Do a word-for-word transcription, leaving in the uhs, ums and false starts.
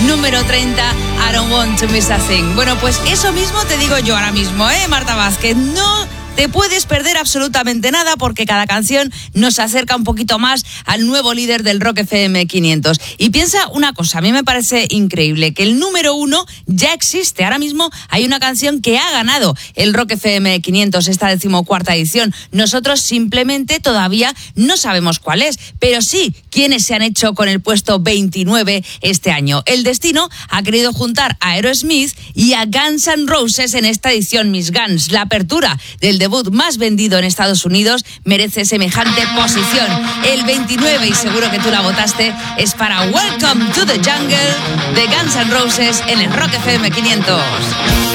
número treinta, I Don't Want to Miss a Thing. Bueno, pues eso mismo te digo yo ahora mismo, ¿eh, Marta Vázquez? No te puedes perder absolutamente nada porque cada canción nos acerca un poquito más al nuevo líder del Rock F M quinientos. Y piensa una cosa, a mí me parece increíble que el número uno ya existe. Ahora mismo hay una canción que ha ganado el Rock F M quinientos, esta decimocuarta edición. Nosotros simplemente todavía no sabemos cuál es, pero sí quiénes se han hecho con el puesto veintinueve este año. El destino ha querido juntar a Aerosmith y a Guns N' Roses en esta edición Miss Guns. La apertura del debut más vendido en Estados Unidos merece semejante posición. El veintinueve, y seguro que tú la votaste, es para Welcome to the Jungle de Guns N' Roses en el Rock F M quinientos.